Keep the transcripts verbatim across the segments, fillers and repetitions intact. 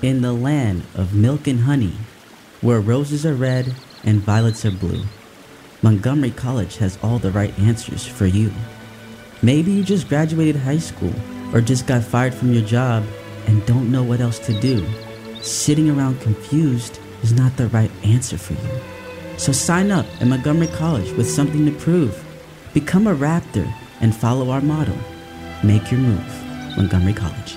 In the land of milk and honey, where roses are red and violets are blue, Montgomery College has all the right answers for you. Maybe you just graduated high school or just got fired from your job and don't know what else to do. Sitting around confused is not the right answer for you. So sign up at Montgomery College with something to prove. Become a Raptor and follow our motto. Make your move. Montgomery College.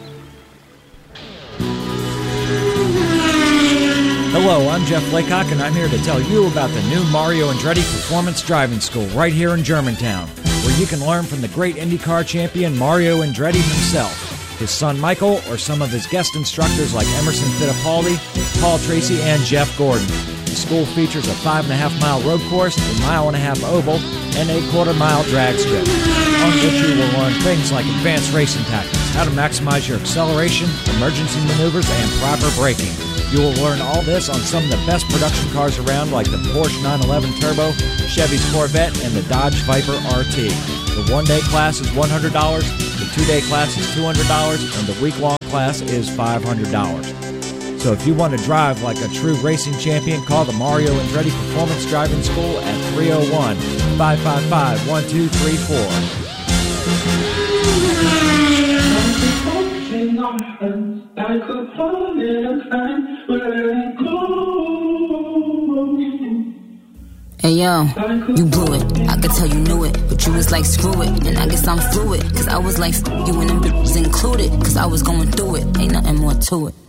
Hello, I'm Jeff Laycock, and I'm here to tell you about the new Mario Andretti Performance Driving School right here in Germantown, where you can learn from the great IndyCar champion Mario Andretti himself, his son Michael, or some of his guest instructors like Emerson Fittipaldi, Paul Tracy, and Jeff Gordon. The school features a five and a half mile road course, a mile and a half oval, and a quarter mile drag strip, on which you will learn things like advanced racing tactics, how to maximize your acceleration, emergency maneuvers, and proper braking. You will learn all this on some of the best production cars around, like the Porsche nine eleven Turbo, Chevy's Corvette, and the Dodge Viper R T. The one-day class is one hundred dollars, the two-day class is two hundred dollars, and the week-long class is five hundred dollars. So if you want to drive like a true racing champion, call the Mario Andretti Performance Driving School at three oh one, five five five, one two three four. Hey yo, you blew it. I could tell you knew it, but you was like screw it. And I guess I'm fluid, cause I was like f- you and them bitches included, cause I was going through it. Ain't nothing more to it.